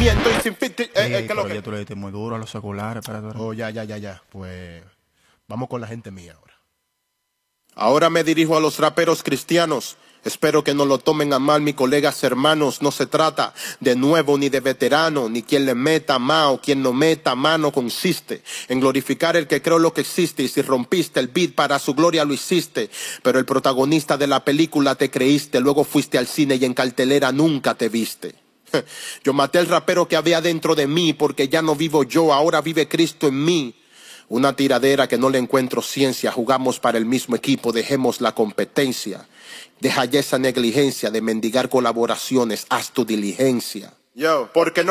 sentimiento y sin fin. Pero ya tú le diste muy duro a los seculares. Oh, ya. Pues vamos con la gente mía ahora. Ahora me dirijo a los raperos cristianos. Espero que no lo tomen a mal mis colegas hermanos. No se trata de nuevo ni de veterano, ni quien le meta más o quien no meta mano. Consiste en glorificar el que creó lo que existe. Y si rompiste el beat para su gloria lo hiciste. Pero el protagonista de la película te creíste. Luego fuiste al cine y en cartelera nunca te viste. Yo maté al rapero que había dentro de mí, porque ya no vivo yo, ahora vive Cristo en mí. Una tiradera que no le encuentro ciencia. Jugamos para el mismo equipo, dejemos la competencia. Deja ya esa negligencia de mendigar colaboraciones, haz tu diligencia. Porque no